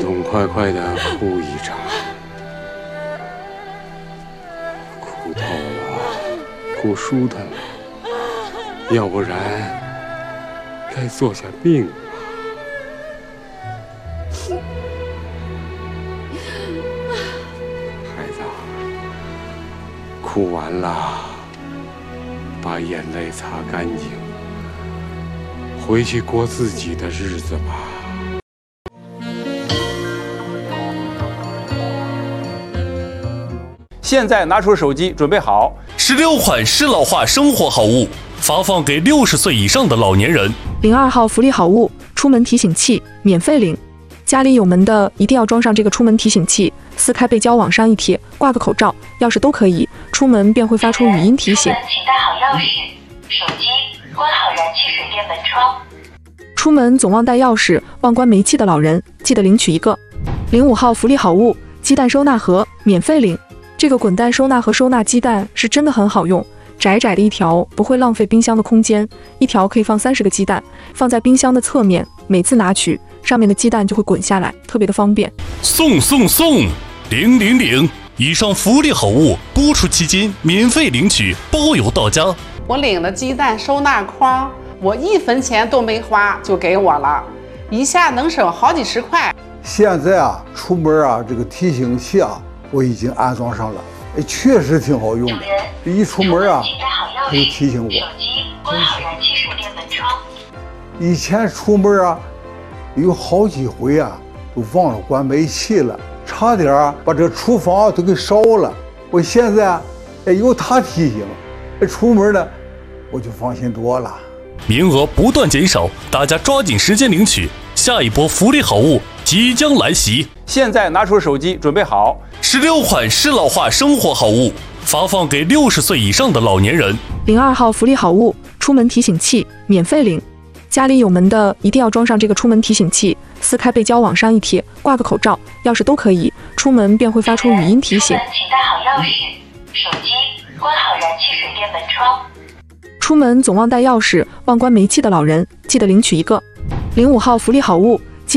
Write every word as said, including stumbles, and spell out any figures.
痛快快的哭一场，哭透了，哭舒坦了，要不然该坐下病了。孩子，哭完了，把眼泪擦干净，回去过自己的日子吧。 现在拿出手机，准备好。 十六款适老化生活好物，发放给六十岁以上的老年人。 零二号福利好物，出门提醒器，免费领。家里有门的一定要装上这个出门提醒器，撕开背胶往上一贴，挂个口罩、钥匙都可以，出门便会发出语音提醒。 请带好钥匙、手机，关好燃气水电门窗。 出门总忘带钥匙、忘关煤气的老人，记得领取一个。零五号福利好物，鸡蛋收纳盒，免费领。这个滚蛋收纳盒收纳鸡蛋是真的很好用，窄窄的一条不会浪费冰箱的空间，一条可以放三十个鸡蛋，放在冰箱的侧面，每次拿取上面的鸡蛋就会滚下来，特别的方便。 送送送，领领领！以上福利好物播出期间免费领取，包邮到家。 我领了鸡蛋收纳筐，我一分钱都没花就给我了，一下能省好几十块。 现在啊，出门啊，这个提醒器啊，我已经安装上了，哎，确实挺好用的。一出门啊，它就提醒我。 手机关好燃气水电门窗。 以前出门啊，有好几回啊，都忘了关煤气了，差点啊把这厨房都给烧了。我现在啊，哎，有它提醒，哎，出门呢，我就放心多了。 名额不断减少，大家抓紧时间领取，下一波福利好物即将来袭。 现在拿出手机，准备好。 十六款适老化生活好物，发放给六十岁以上的老年人。 零二号福利好物，出门提醒器，免费领。家里有门的一定要装上这个出门提醒器，撕开背胶往上一贴，挂个口罩、钥匙都可以，出门便会发出语音提醒。 请带好钥匙、手机，关好燃气水电门窗。 出门总忘带钥匙、忘关煤气的老人，记得领取一个。零五号福利好物，